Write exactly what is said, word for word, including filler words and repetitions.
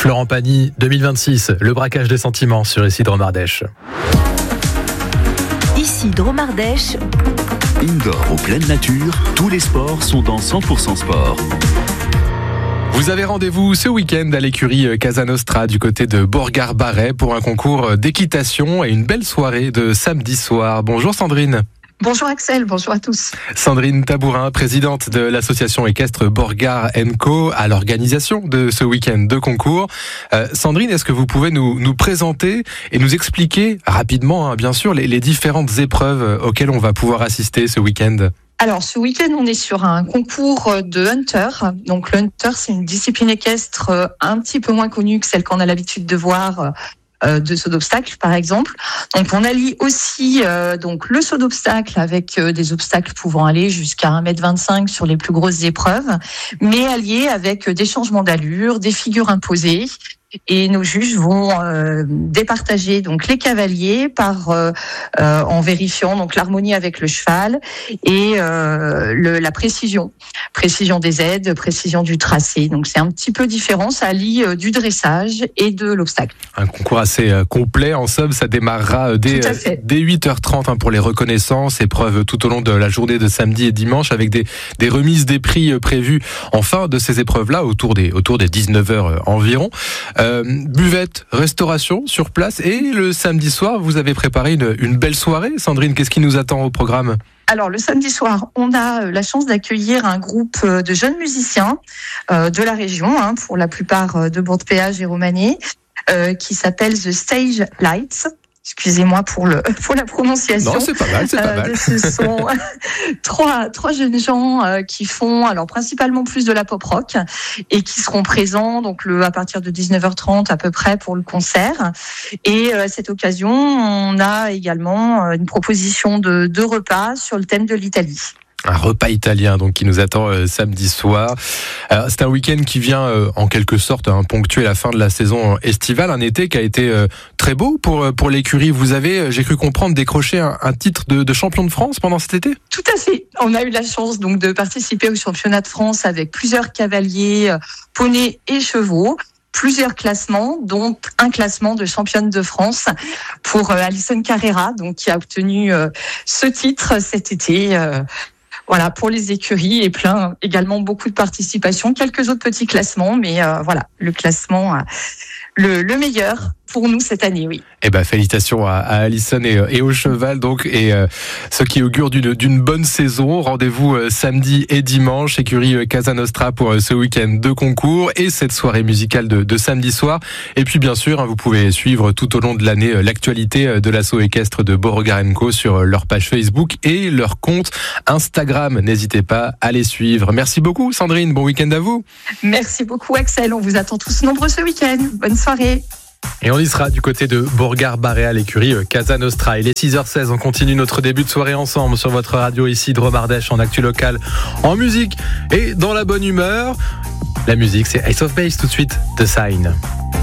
Florent Pagny, deux mille vingt-six, le braquage des sentiments sur Ici Drôme Ardèche. Ici Drôme Ardèche. Indoor ou pleine nature, tous les sports sont dans cent pour cent sport. Vous avez rendez-vous ce week-end à l'écurie Casa Nostra du côté de Bourgard-Barret pour un concours d'équitation et une belle soirée de samedi soir. Bonjour Sandrine. Bonjour Axel, bonjour à tous. Sandrine Tabourin, présidente de l'association équestre Bourgard and Co, à l'organisation de ce week-end de concours. Euh, Sandrine, est-ce que vous pouvez nous, nous présenter et nous expliquer rapidement, hein, bien sûr, les, les différentes épreuves auxquelles on va pouvoir assister ce week-end ? Alors, ce week-end, on est sur un concours de hunter. Donc, le hunter, c'est une discipline équestre un petit peu moins connue que celle qu'on a l'habitude de voir euh, de saut d'obstacle, par exemple. Donc, on allie aussi euh, donc le saut d'obstacle avec euh, des obstacles pouvant aller jusqu'à un mètre vingt-cinq sur les plus grosses épreuves, mais alliés avec des changements d'allure, des figures imposées. Et nos juges vont euh, départager donc les cavaliers par euh, euh, en vérifiant donc l'harmonie avec le cheval et euh, le, la précision, précision des aides, précision du tracé. Donc c'est un petit peu différent, ça allie euh, du dressage et de l'obstacle. Un concours assez euh, complet. En somme, ça démarrera dès, dès huit heures trente hein, pour les reconnaissances, épreuves tout au long de la journée de samedi et dimanche avec des, des remises des prix euh, prévues en fin de ces épreuves-là autour des autour des dix-neuf heures euh, environ. Euh, buvette, restauration sur place et le samedi soir, vous avez préparé une, une belle soirée. Sandrine, qu'est-ce qui nous attend au programme ? Alors, le samedi soir, on a la chance d'accueillir un groupe de jeunes musiciens euh, de la région, hein, pour la plupart de Bourg-de-Péage et Romanée, euh, qui s'appelle The Stage Lights. Excusez-moi pour le pour la prononciation. Non, c'est pas mal, c'est pas mal. Euh, ce sont trois trois jeunes gens euh, qui font alors principalement plus de la pop rock et qui seront présents donc le à partir de dix-neuf heures trente à peu près pour le concert. Et euh, à cette occasion, on a également une proposition de deux repas sur le thème de l'Italie. Un repas italien donc qui nous attend euh, samedi soir. Alors, c'est un week-end qui vient euh, en quelque sorte hein, ponctuer la fin de la saison estivale, un été qui a été euh, très beau pour pour l'écurie. Vous avez, euh, j'ai cru comprendre, décroché un, un titre de, de champion de France pendant cet été. Tout à fait. On a eu la chance donc de participer au championnat de France avec plusieurs cavaliers, euh, poneys et chevaux. Plusieurs classements, dont un classement de championne de France pour euh, Alison Carrera, donc qui a obtenu euh, ce titre cet été. Euh, Voilà, pour les écuries et plein, également beaucoup de participation, quelques autres petits classements, mais euh, voilà, le classement, euh, le, le meilleur pour nous cette année, oui. Eh ben, félicitations à, à Alison et, et au cheval, donc, et euh, ce qui augure d'une, d'une bonne saison. Rendez-vous euh, samedi et dimanche, écurie Casa Nostra pour euh, ce week-end de concours et cette soirée musicale de, de samedi soir. Et puis, bien sûr, hein, vous pouvez suivre tout au long de l'année euh, l'actualité euh, de l'assaut équestre de Bourgard and Co sur euh, leur page Facebook et leur compte Instagram. N'hésitez pas à les suivre. Merci beaucoup, Sandrine. Bon week-end à vous. Merci beaucoup, Axel. On vous attend tous nombreux ce week-end. Bonne soirée. Et on y sera du côté de Bourgard-Barret à l'écurie Casa Nostra. Il est six heures seize, on continue notre début de soirée ensemble sur votre radio ici Drôme Ardèche en actu local, en musique et dans la bonne humeur. La musique c'est Ace of Base tout de suite, The Sign.